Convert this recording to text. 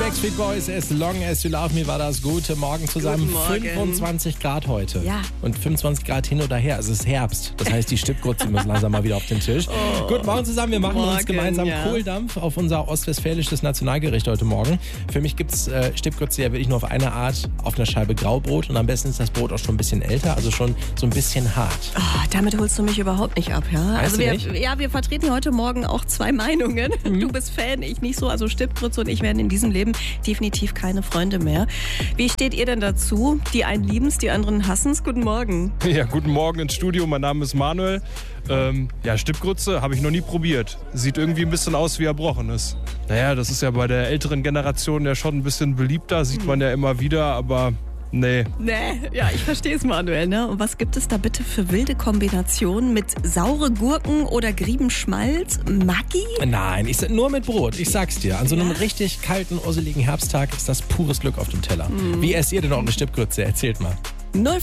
Backstreet Boys, As Long As You Love Me war das. Guten Morgen zusammen. Guten Morgen. 25 Grad heute. Ja. Und 25 Grad hin oder her. Es ist Herbst. Das heißt, die Stippgrütze müssen langsam mal wieder auf den Tisch. Guten Morgen zusammen. Wir machen uns gemeinsam Kohldampf auf unser ostwestfälisches Nationalgericht heute Morgen. Für mich gibt es Stippgrütze ja wirklich nur auf eine Art, auf einer Scheibe Graubrot. Und am besten ist das Brot auch schon ein bisschen älter, also schon so ein bisschen hart. Oh, damit holst du mich überhaupt nicht ab, ja? Weißt Also du nicht? wir vertreten heute Morgen auch zwei Meinungen. Du bist Fan, ich nicht so. Also Stippgrütze und ich werden in diesem Leben definitiv keine Freunde mehr. Wie steht ihr denn dazu? Die einen lieben es, die anderen hassen es. Guten Morgen. Ja, guten Morgen ins Studio. Mein Name ist Manuel. Stippgrütze habe ich noch nie probiert. Sieht irgendwie ein bisschen aus wie Erbrochenes. Naja, das ist ja bei der älteren Generation ja schon ein bisschen beliebter. Sieht man ja immer wieder, aber nee. Ja, ich verstehe es, Manuel. Ne? Und was gibt es da bitte für wilde Kombinationen mit saure Gurken oder Griebenschmalz? Maggi? Nein, nur mit Brot. Ich sag's dir. An so einem richtig kalten, urseligen Herbsttag ist das pures Glück auf dem Teller. Wie esst ihr denn eure Stippgrütze? Erzählt mal. 0